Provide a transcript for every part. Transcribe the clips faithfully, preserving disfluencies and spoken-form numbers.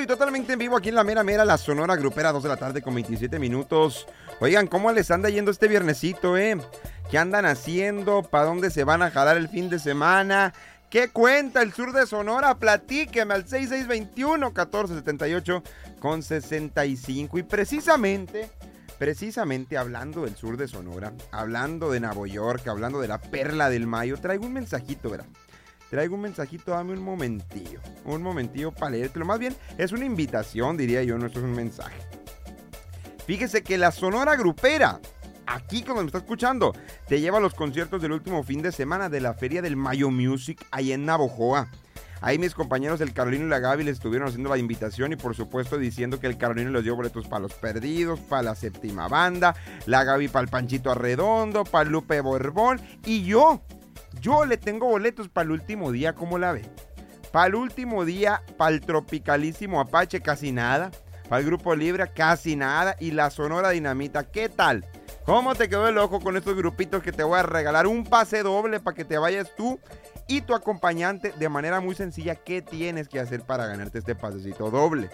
y totalmente en vivo aquí en la mera mera, la Sonora Grupera, dos de la tarde con veintisiete minutos. Oigan, ¿cómo les anda yendo este viernesito, eh? ¿Qué andan haciendo? ¿Para dónde se van a jalar el fin de semana? ¿Qué cuenta el sur de Sonora? Platíqueme al seis seis dos uno, uno cuatro siete ocho con sesenta y cinco. Y precisamente, precisamente hablando del sur de Sonora, hablando de Nueva York, hablando de la Perla del Mayo, traigo un mensajito, ¿verdad? Traigo un mensajito, dame un momentillo, un momentillo para leértelo. Más bien, es una invitación, diría yo, no esto es un mensaje. Fíjese que la Sonora Grupera, aquí cuando me está escuchando, te lleva a los conciertos del último fin de semana de la Feria del Mayo Music, ahí en Navojoa. Ahí mis compañeros, el Carolino y la Gaby, les estuvieron haciendo la invitación y por supuesto diciendo que el Carolino les dio boletos para Los Perdidos, para la Séptima Banda, la Gaby para el Panchito Arredondo, para Lupe Borbón y yo... Yo le tengo boletos para el último día, ¿cómo la ve? Para el último día, para el Tropicalísimo Apache, casi nada. Para el Grupo Libre, casi nada. Y la Sonora Dinamita, ¿qué tal? ¿Cómo te quedó el ojo con estos grupitos que te voy a regalar? Un pase doble para que te vayas tú y tu acompañante de manera muy sencilla. ¿Qué tienes que hacer para ganarte este pasecito doble?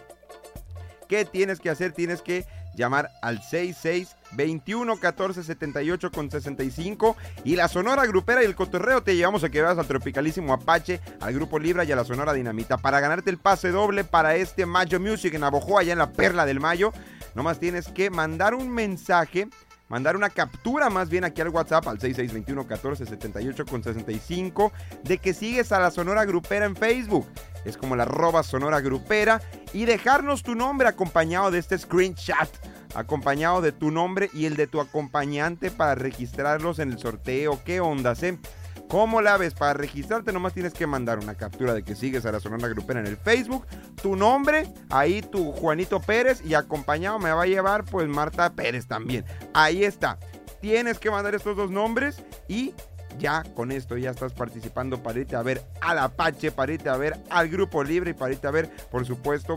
¿Qué tienes que hacer? Tienes que llamar al seis seis dos uno, uno cuatro siete ocho con sesenta y cinco y la Sonora Grupera y el cotorreo te llevamos a que veas al Tropicalísimo Apache, al Grupo Libra y a la Sonora Dinamita para ganarte el pase doble para este Mayo Music en Navojoa, allá en la Perla del Mayo. Nomás tienes que mandar un mensaje, mandar una captura más bien aquí al WhatsApp al seis seis dos uno, uno cuatro siete ocho con sesenta y cinco de que sigues a la Sonora Grupera en Facebook. Es como la arroba Sonora Grupera y dejarnos tu nombre acompañado de este screenshot, acompañado de tu nombre y el de tu acompañante para registrarlos en el sorteo. ¿Qué ondas, eh? ¿Cómo la ves? Para registrarte nomás tienes que mandar una captura de que sigues a la Sonora Grupera en el Facebook, tu nombre, ahí tu Juanito Pérez y acompañado me va a llevar pues Marta Pérez también. Ahí está. Tienes que mandar estos dos nombres y ya con esto ya estás participando para irte a ver al Apache, para irte a ver al Grupo Libre y para irte a ver, por supuesto,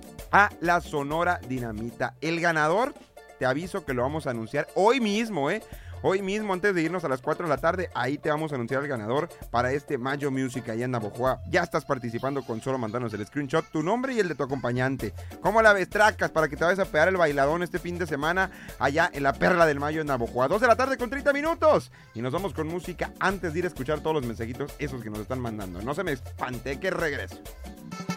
a la Sonora Dinamita. El ganador, te aviso que lo vamos a anunciar hoy mismo, ¿eh? Hoy mismo, antes de irnos a las cuatro de la tarde, ahí te vamos a anunciar el ganador para este Mayo Music allá en Navojoa. Ya estás participando con solo mandarnos el screenshot, tu nombre y el de tu acompañante. ¿Cómo la ves, tracas? Para que te vayas a pegar el bailadón este fin de semana allá en la Perla del Mayo en Navojoa. dos de la tarde con treinta minutos. Y nos vamos con música antes de ir a escuchar todos los mensajitos, esos que nos están mandando. No se me espante que regreso.